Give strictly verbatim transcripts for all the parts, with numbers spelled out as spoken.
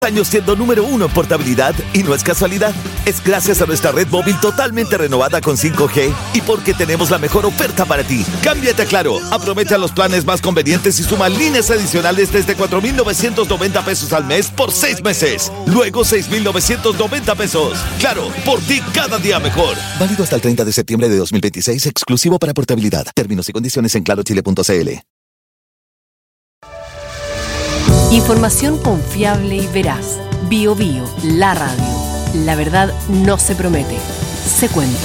Años siendo número uno en portabilidad, y no es casualidad, es gracias a nuestra red móvil totalmente renovada con cinco G y porque tenemos la mejor oferta para ti. Cámbiate a Claro, aprovecha los planes más convenientes y suma líneas adicionales desde cuatro mil novecientos noventa pesos al mes por seis meses. Luego seis mil novecientos noventa pesos. Claro, por ti cada día mejor. Válido hasta el treinta de septiembre de dos mil veintiséis, exclusivo para portabilidad. Términos y condiciones en claro chile punto c l. Información confiable y veraz. Bio Bio, la radio. La verdad no se promete, se cuenta.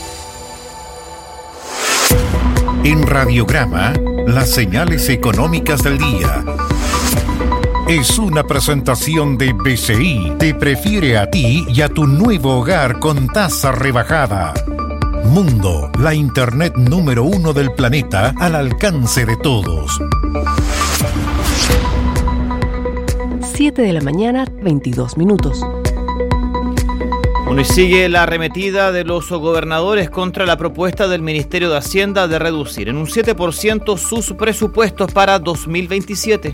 En Radiograma, las señales económicas del día. Es una presentación de B C I. Te prefiere a ti y a tu nuevo hogar con tasa rebajada. Mundo, la internet número uno del planeta al alcance de todos. siete de la mañana, veintidós minutos. Bueno, y sigue la arremetida de los gobernadores contra la propuesta del Ministerio de Hacienda de reducir en un siete por ciento sus presupuestos para dos mil veintisiete.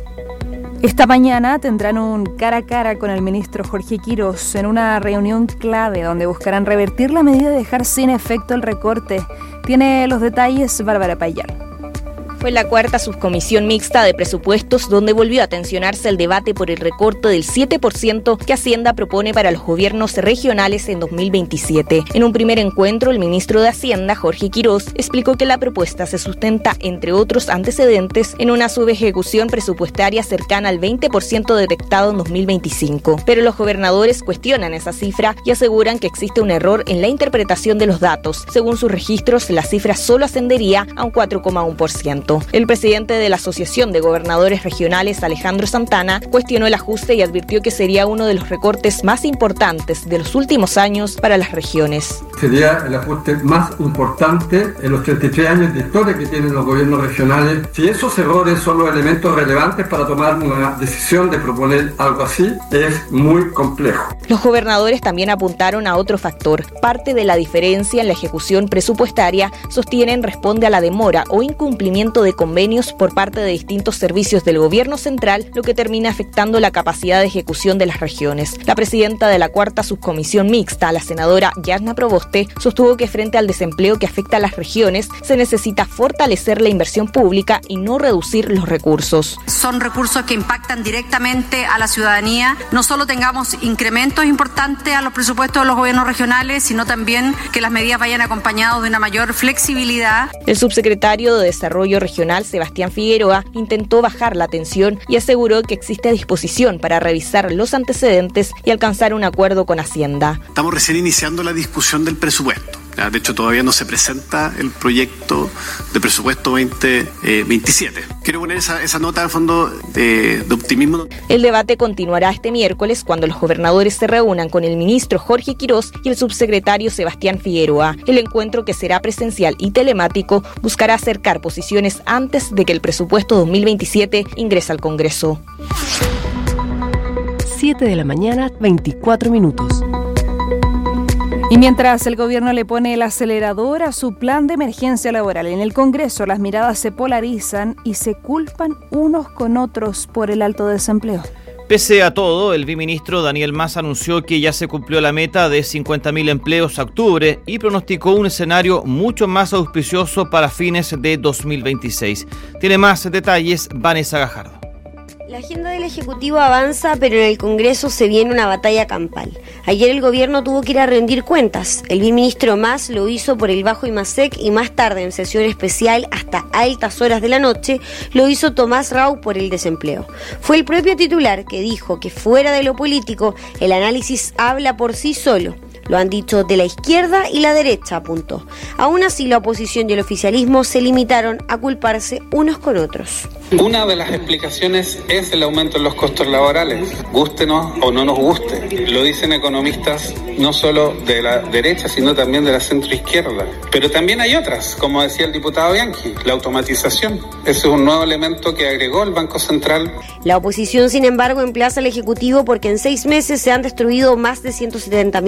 Esta mañana tendrán un cara a cara con el ministro Jorge Quirós en una reunión clave donde buscarán revertir la medida de dejar sin efecto el recorte. Tiene los detalles Bárbara Payán. Fue la cuarta subcomisión mixta de presupuestos donde volvió a tensionarse el debate por el recorte del siete por ciento que Hacienda propone para los gobiernos regionales en dos mil veintisiete. En un primer encuentro, el ministro de Hacienda, Jorge Quirós, explicó que la propuesta se sustenta, entre otros antecedentes, en una subejecución presupuestaria cercana al veinte por ciento detectado en dos mil veinticinco. Pero los gobernadores cuestionan esa cifra y aseguran que existe un error en la interpretación de los datos. Según sus registros, la cifra solo ascendería a un cuatro coma uno por ciento. El presidente de la Asociación de Gobernadores Regionales, Alejandro Santana, cuestionó el ajuste y advirtió que sería uno de los recortes más importantes de los últimos años para las regiones. Sería el ajuste más importante en los treinta y tres años de historia que tienen los gobiernos regionales. Si esos errores son los elementos relevantes para tomar una decisión de proponer algo así, es muy complejo. Los gobernadores también apuntaron a otro factor. Parte de la diferencia en la ejecución presupuestaria, sostienen, responde a la demora o incumplimiento de convenios por parte de distintos servicios del gobierno central, lo que termina afectando la capacidad de ejecución de las regiones. La presidenta de la cuarta subcomisión mixta, la senadora Yasna Proboste, sostuvo que frente al desempleo que afecta a las regiones, se necesita fortalecer la inversión pública y no reducir los recursos. Son recursos que impactan directamente a la ciudadanía. No solo tengamos incrementos importantes a los presupuestos de los gobiernos regionales, sino también que las medidas vayan acompañadas de una mayor flexibilidad. El subsecretario de Desarrollo Regional, Sebastián Figueroa, intentó bajar la tensión y aseguró que existe disposición para revisar los antecedentes y alcanzar un acuerdo con Hacienda. Estamos recién iniciando la discusión del presupuesto. De hecho, todavía no se presenta el proyecto de presupuesto veinte veintisiete. Quiero poner esa, esa nota de fondo de, de optimismo. El debate continuará este miércoles cuando los gobernadores se reúnan con el ministro Jorge Quirós y el subsecretario Sebastián Figueroa. El encuentro, que será presencial y telemático, buscará acercar posiciones antes de que el presupuesto dos mil veintisiete ingrese al Congreso. siete de la mañana, veinticuatro minutos. Y mientras el gobierno le pone el acelerador a su plan de emergencia laboral en el Congreso, las miradas se polarizan y se culpan unos con otros por el alto desempleo. Pese a todo, el viceministro Daniel Mas anunció que ya se cumplió la meta de cincuenta mil empleos a octubre y pronosticó un escenario mucho más auspicioso para fines de dos mil veintiséis. Tiene más detalles Vanessa Gajardo. La agenda del Ejecutivo avanza, pero en el Congreso se viene una batalla campal. Ayer el gobierno tuvo que ir a rendir cuentas. El viceministro Mas lo hizo por el Bajo Imasec y más tarde, en sesión especial hasta altas horas de la noche, lo hizo Tomás Rau por el desempleo. Fue el propio titular que dijo que fuera de lo político, el análisis habla por sí solo. Lo han dicho de la izquierda y la derecha, apuntó. Aún así, la oposición y el oficialismo se limitaron a culparse unos con otros. Una de las explicaciones es el aumento en los costos laborales, gústenos o no nos guste. Lo dicen economistas no solo de la derecha, sino también de la centroizquierda. Pero también hay otras, como decía el diputado Bianchi, la automatización. Ese es un nuevo elemento que agregó el Banco Central. La oposición, sin embargo, emplaza al Ejecutivo porque en seis meses se han destruido más de ciento setenta mil empleos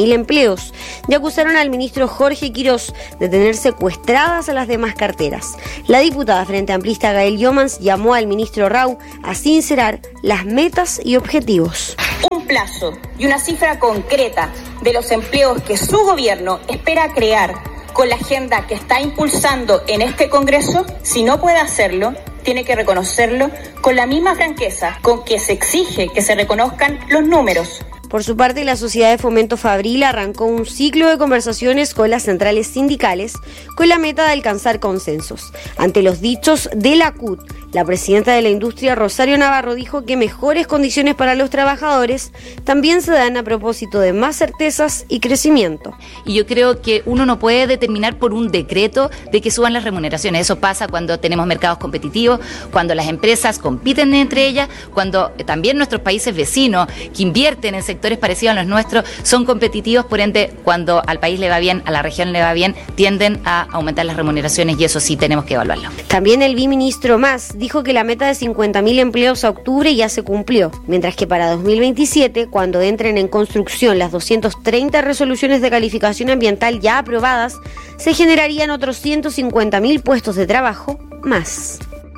empleos y acusaron al ministro Jorge Quirós de tener secuestradas a las demás carteras. La diputada Frente Amplista Gael Yomans llamó al ministro Rau a sincerar las metas y objetivos. Un plazo y una cifra concreta de los empleos que su gobierno espera crear con la agenda que está impulsando en este Congreso. Si no puede hacerlo, tiene que reconocerlo con la misma franqueza con que se exige que se reconozcan los números. Por su parte, la Sociedad de Fomento Fabril arrancó un ciclo de conversaciones con las centrales sindicales con la meta de alcanzar consensos. Ante los dichos de la C U T, la presidenta de la industria, Rosario Navarro, dijo que mejores condiciones para los trabajadores también se dan a propósito de más certezas y crecimiento. Y yo creo que uno no puede determinar por un decreto de que suban las remuneraciones. Eso pasa cuando tenemos mercados competitivos, cuando las empresas compiten entre ellas, cuando también nuestros países vecinos que invierten en sectores parecidos a los nuestros son competitivos, por ende, cuando al país le va bien, a la región le va bien, tienden a aumentar las remuneraciones y eso sí tenemos que evaluarlo. También el viceministro Mas dijo que la meta de cincuenta mil empleos a octubre ya se cumplió, mientras que para dos mil veintisiete, cuando entren en construcción las doscientas treinta resoluciones de calificación ambiental ya aprobadas, se generarían otros ciento cincuenta mil puestos de trabajo más.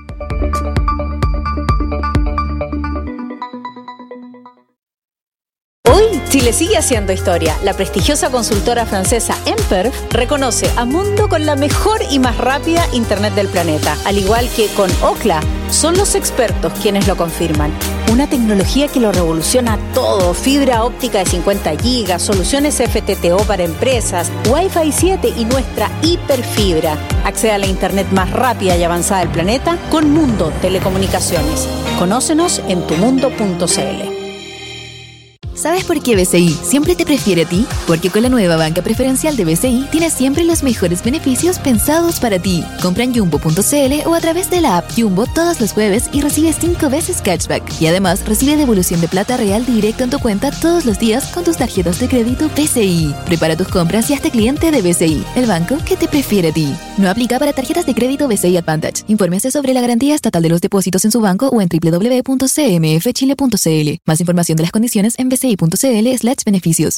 Hoy Chile sigue haciendo historia. La prestigiosa consultora francesa Emperf reconoce a Mundo con la mejor y más rápida internet del planeta. Al igual que con Ookla, son los expertos quienes lo confirman. Una tecnología que lo revoluciona todo. Fibra óptica de cincuenta gigas, soluciones F T T O para empresas, Wi-Fi siete y nuestra hiperfibra. Accede a la internet más rápida y avanzada del planeta con Mundo Telecomunicaciones. Conócenos en tu mundo punto c l. ¿Sabes por qué B C I siempre te prefiere a ti? Porque con la nueva banca preferencial de B C I tienes siempre los mejores beneficios pensados para ti. Compra en jumbo punto c l o a través de la app Jumbo todos los jueves y recibe cinco veces cashback. Y además recibe devolución de plata real directo en tu cuenta todos los días con tus tarjetas de crédito B C I. Prepara tus compras y hazte cliente de B C I, el banco que te prefiere a ti. No aplica para tarjetas de crédito B C I Advantage. Infórmese sobre la garantía estatal de los depósitos en su banco o en doble u doble u doble u punto c m f chile punto c l. Más información de las condiciones en b c i punto c l slash beneficios.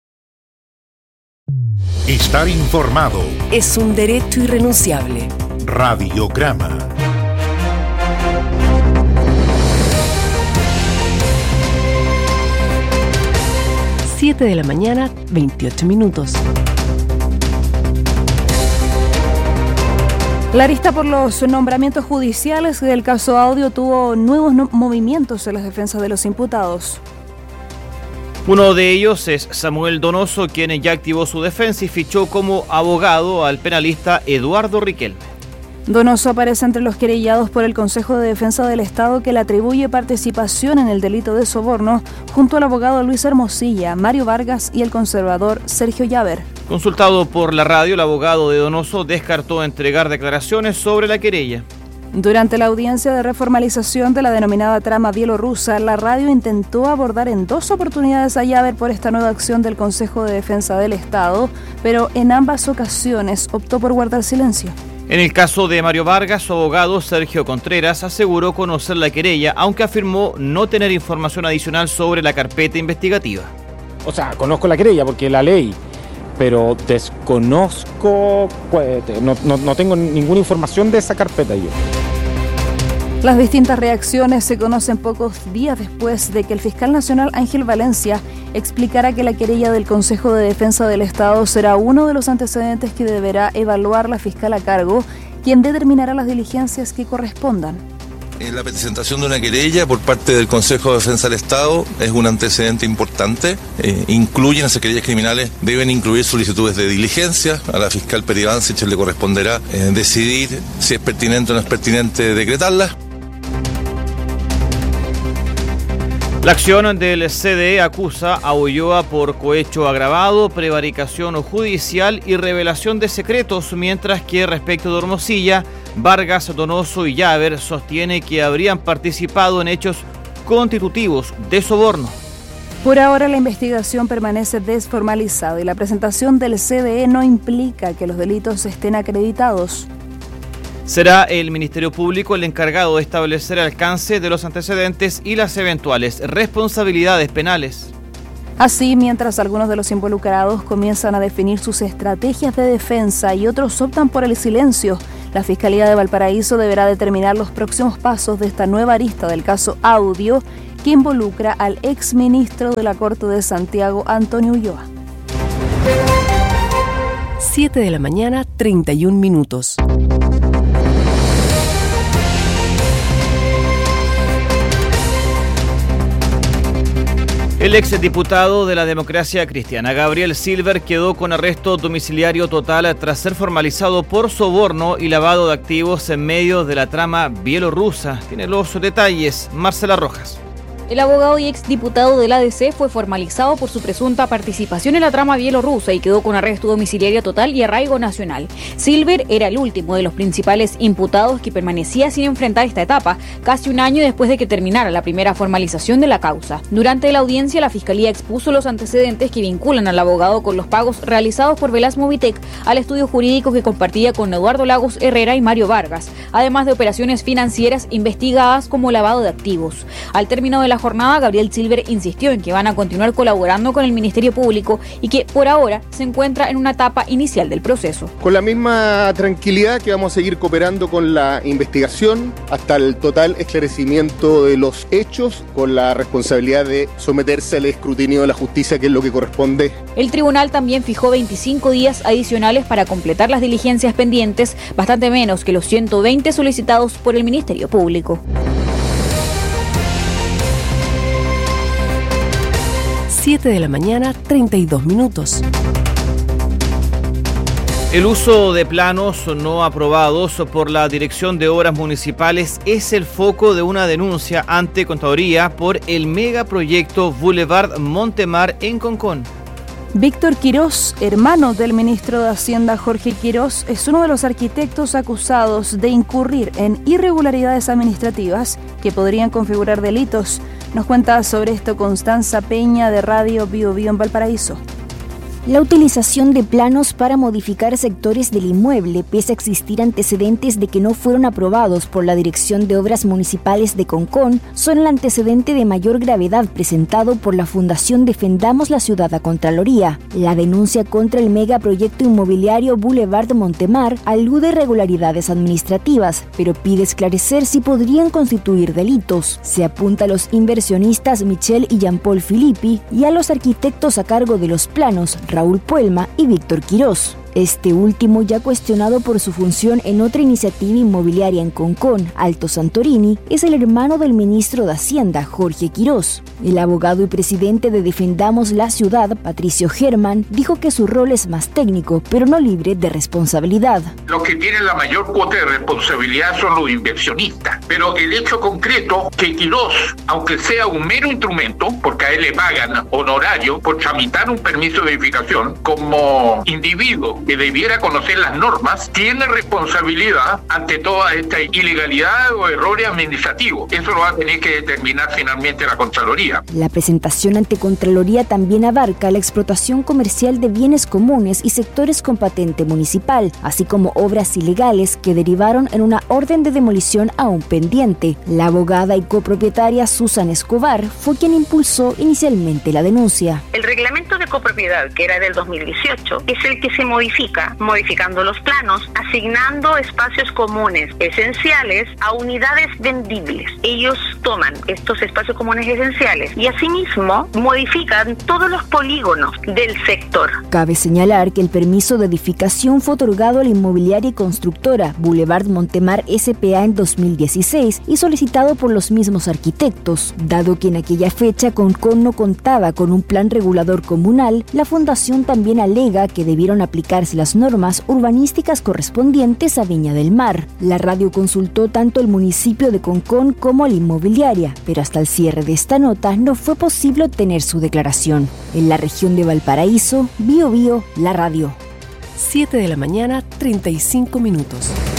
Estar informado es un derecho irrenunciable. Radiograma. siete de la mañana, veintiocho minutos. La arista por los nombramientos judiciales del caso Audio tuvo nuevos no- movimientos en las defensas de los imputados. Uno de ellos es Samuel Donoso, quien ya activó su defensa y fichó como abogado al penalista Eduardo Riquelme. Donoso aparece entre los querellados por el Consejo de Defensa del Estado, que le atribuye participación en el delito de soborno, junto al abogado Luis Hermosilla, Mario Vargas y el conservador Sergio Llaver. Consultado por la radio, el abogado de Donoso descartó entregar declaraciones sobre la querella. Durante la audiencia de reformalización de la denominada trama bielorrusa, la radio intentó abordar en dos oportunidades a Llaver por esta nueva acción del Consejo de Defensa del Estado, pero en ambas ocasiones optó por guardar silencio. En el caso de Mario Vargas, su abogado Sergio Contreras aseguró conocer la querella, aunque afirmó no tener información adicional sobre la carpeta investigativa. O sea, conozco la querella porque la ley, pero desconozco, pues, no, no, no tengo ninguna información de esa carpeta yo. Las distintas reacciones se conocen pocos días después de que el fiscal nacional Ángel Valencia explicara que la querella del Consejo de Defensa del Estado será uno de los antecedentes que deberá evaluar la fiscal a cargo, quien determinará las diligencias que correspondan. La presentación de una querella por parte del Consejo de Defensa del Estado es un antecedente importante. Eh, incluyen esas querellas criminales, deben incluir solicitudes de diligencia. A la fiscal Peri Bancich le corresponderá eh, decidir si es pertinente o no es pertinente decretarlas. La acción del C D E acusa a Ulloa por cohecho agravado, prevaricación judicial y revelación de secretos, mientras que respecto de Hermosilla, Vargas, Donoso y Llaver sostiene que habrían participado en hechos constitutivos de soborno. Por ahora la investigación permanece desformalizada y la presentación del C D E no implica que los delitos estén acreditados. Será el Ministerio Público el encargado de establecer el alcance de los antecedentes y las eventuales responsabilidades penales. Así, mientras algunos de los involucrados comienzan a definir sus estrategias de defensa y otros optan por el silencio, la Fiscalía de Valparaíso deberá determinar los próximos pasos de esta nueva arista del caso Audio, que involucra al exministro de la Corte de Santiago, Antonio Ulloa. siete de la mañana, treinta y un minutos. El exdiputado de la Democracia Cristiana, Gabriel Silver, quedó con arresto domiciliario total tras ser formalizado por soborno y lavado de activos en medio de la trama bielorrusa. Tiene los detalles Marcela Rojas. El abogado y exdiputado del A D C fue formalizado por su presunta participación en la trama bielorrusa y quedó con arresto domiciliario total y arraigo nacional. Silver era el último de los principales imputados que permanecía sin enfrentar esta etapa, casi un año después de que terminara la primera formalización de la causa. Durante la audiencia, la Fiscalía expuso los antecedentes que vinculan al abogado con los pagos realizados por Velas Movitec al estudio jurídico que compartía con Eduardo Lagos Herrera y Mario Vargas, además de operaciones financieras investigadas como lavado de activos. Al término de la jornada, Gabriel Silver insistió en que van a continuar colaborando con el Ministerio Público y que por ahora se encuentra en una etapa inicial del proceso. Con la misma tranquilidad que vamos a seguir cooperando con la investigación hasta el total esclarecimiento de los hechos, con la responsabilidad de someterse al escrutinio de la justicia, que es lo que corresponde. El tribunal también fijó veinticinco días adicionales para completar las diligencias pendientes, bastante menos que los ciento veinte solicitados por el Ministerio Público. siete de la mañana, treinta y dos minutos. El uso de planos no aprobados por la Dirección de Obras Municipales es el foco de una denuncia ante Contaduría por el megaproyecto Boulevard Montemar en Concón. Víctor Quirós, hermano del ministro de Hacienda Jorge Quirós, es uno de los arquitectos acusados de incurrir en irregularidades administrativas que podrían configurar delitos. Nos cuenta sobre esto Constanza Peña de Radio Bio Bio en Valparaíso. La utilización de planos para modificar sectores del inmueble, pese a existir antecedentes de que no fueron aprobados por la Dirección de Obras Municipales de Concón, son el antecedente de mayor gravedad presentado por la Fundación Defendamos la Ciudad a Contraloría. La denuncia contra el megaproyecto inmobiliario Boulevard Montemar alude a irregularidades administrativas, pero pide esclarecer si podrían constituir delitos. Se apunta a los inversionistas Michel y Jean-Paul Filippi y a los arquitectos a cargo de los planos, Raúl Puelma y Víctor Quirós. Este último ya cuestionado por su función en otra iniciativa inmobiliaria en Concón, Alto Santorini, es el hermano del ministro de Hacienda, Jorge Quirós. El abogado y presidente de Defendamos la Ciudad, Patricio Germán, dijo que su rol es más técnico, pero no libre de responsabilidad. Los que tienen la mayor cuota de responsabilidad son los inversionistas, pero el hecho concreto que Quirós, aunque sea un mero instrumento, porque a él le pagan honorario por tramitar un permiso de edificación, como individuo que debiera conocer las normas, tiene responsabilidad ante toda esta ilegalidad o errores administrativos. Eso lo va a tener que determinar finalmente la Contraloría. La presentación ante Contraloría también abarca la explotación comercial de bienes comunes y sectores con patente municipal, así como obras ilegales que derivaron en una orden de demolición aún pendiente. La abogada y copropietaria Susan Escobar fue quien impulsó inicialmente la denuncia. El reglamento de copropiedad, que era del dos mil dieciocho, es el que se modifica modificando los planos, asignando espacios comunes esenciales a unidades vendibles. Ellos toman estos espacios comunes esenciales y asimismo modifican todos los polígonos del sector. Cabe señalar que el permiso de edificación fue otorgado a la inmobiliaria y constructora Boulevard Montemar S P A en dos mil dieciséis y solicitado por los mismos arquitectos. Dado que en aquella fecha Concón no contaba con un plan regulador comunal, la fundación también alega que debieron aplicarse las normas urbanísticas correspondientes a Viña del Mar. La radio consultó tanto el municipio de Concón como a la inmobiliaria, pero hasta el cierre de esta nota no fue posible obtener su declaración. En la región de Valparaíso, Bio Bio, la radio. siete de la mañana, treinta y cinco minutos.